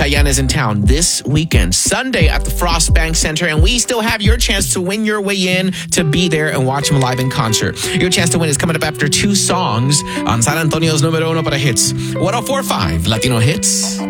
Chayanne is in town this weekend, Sunday at the Frost Bank Center, and we still have your chance to win your way in to be there and watch him live in concert. Your chance to win is coming up after 2 songs on San Antonio's numero uno para hits, 104.5 Latino Hits.